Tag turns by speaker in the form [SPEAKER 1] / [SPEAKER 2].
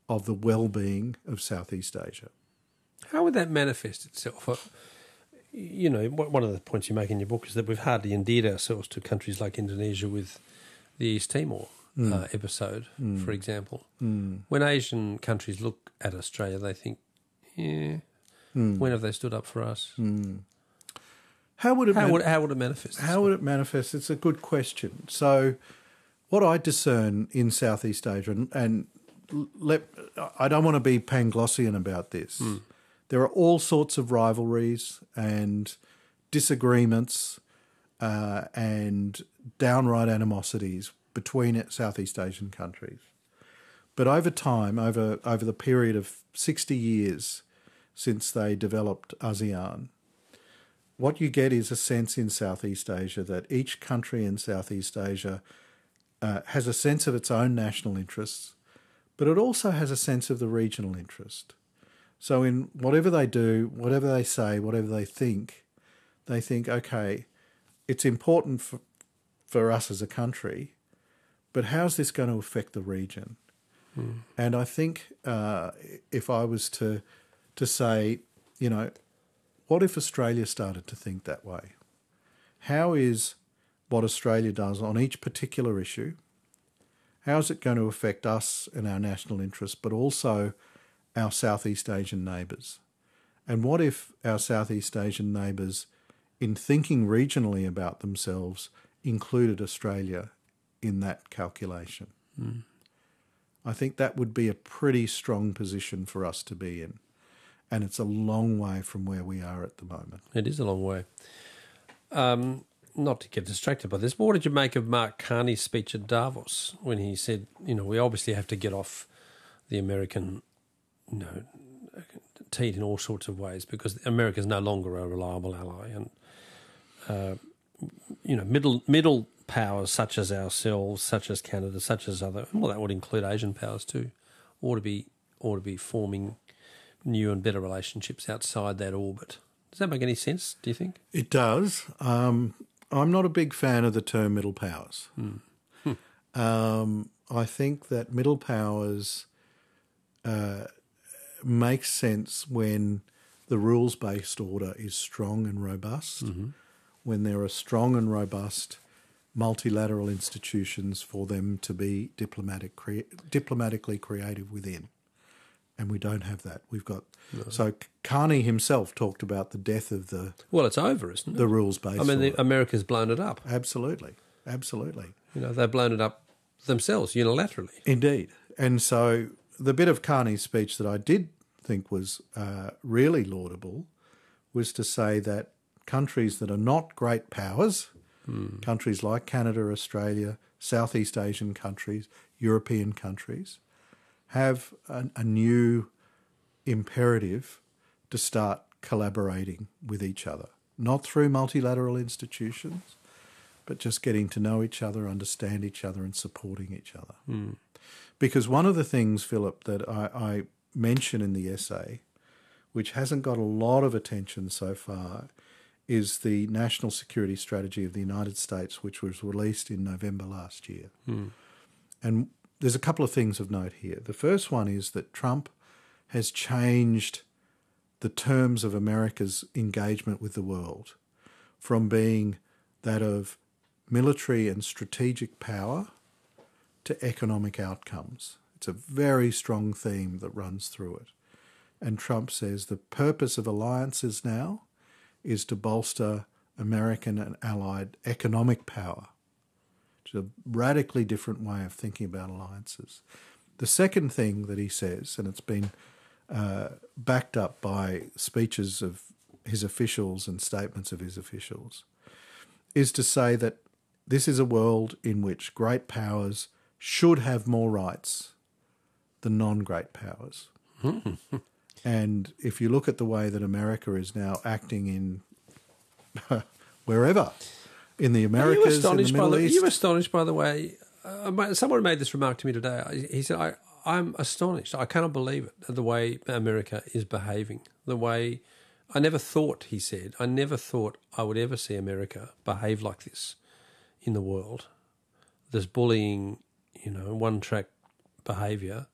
[SPEAKER 1] of the well-being of Southeast Asia.
[SPEAKER 2] How would that manifest itself? You know, one of the points you make in your book is that we've hardly endeared ourselves to countries like Indonesia with the East Timor episode, for example. When Asian countries look at Australia, they think, when have they stood up for us?
[SPEAKER 1] How would it
[SPEAKER 2] manifest?
[SPEAKER 1] How would it manifest? It's a good question. So what I discern in Southeast Asia, and I don't want to be Panglossian about this, there are all sorts of rivalries and disagreements and downright animosities between Southeast Asian countries. But over time, over the period of 60 years since they developed ASEAN, what you get is a sense in Southeast Asia that each country in Southeast Asia has a sense of its own national interests, but it also has a sense of the regional interest. So in whatever they do, whatever they say, whatever they think, okay, it's important for us as a country, but how's this going to affect the region? And I think if I was to say, you know, what if Australia started to think that way? How is what Australia does on each particular issue, how is it going to affect us and our national interests, but also our Southeast Asian neighbours? And what if our Southeast Asian neighbours, in thinking regionally about themselves, included Australia in that calculation? I think that would be a pretty strong position for us to be in. And it's a long way from where we are at the moment.
[SPEAKER 2] It is a long way. Not to get distracted by this, but what did you make of Mark Carney's speech at Davos when he said, you know, we obviously have to get off the American, you know, teat in all sorts of ways because America is no longer a reliable ally, and you know, middle powers such as ourselves, such as Canada, such as other, well, that would include Asian powers too, ought to be forming new and better relationships outside that orbit. Does that make any sense, do you think?
[SPEAKER 1] It does. I'm not a big fan of the term middle powers. I think that middle powers make sense when the rules-based order is strong and robust, when there are strong and robust multilateral institutions for them to be diplomatically creative within. And we don't have that. We've got so Carney himself talked about the death of the
[SPEAKER 2] it's over, isn't it?
[SPEAKER 1] The rules-based.
[SPEAKER 2] I mean, America's blown it up.
[SPEAKER 1] Absolutely.
[SPEAKER 2] You know, they've blown it up themselves unilaterally.
[SPEAKER 1] Indeed. And so the bit of Carney's speech that I did think was really laudable was to say that countries that are not great powers, countries like Canada, Australia, Southeast Asian countries, European countries, have a new imperative to start collaborating with each other, not through multilateral institutions, but just getting to know each other, understand each other and supporting each other. Because one of the things, Philip, that I mention in the essay, which hasn't got a lot of attention so far, is the National Security Strategy of the United States, which was released in November last year. And there's a couple of things of note here. The first one is that Trump has changed the terms of America's engagement with the world from being that of military and strategic power to economic outcomes. It's a very strong theme that runs through it. And Trump says the purpose of alliances now is to bolster American and allied economic power. It's a radically different way of thinking about alliances. The second thing that he says, and it's been backed up by speeches of his officials and statements of his officials, is to say that this is a world in which great powers should have more rights than non-great powers. And if you look at the way that America is now acting in wherever, in the Americas, in the Middle East.
[SPEAKER 2] You were astonished by the way, someone made this remark to me today. He said, I'm astonished. I cannot believe it, the way America is behaving. The way, I never thought, he said, I never thought I would ever see America behave like this in the world. This bullying, you know, one-track behaviour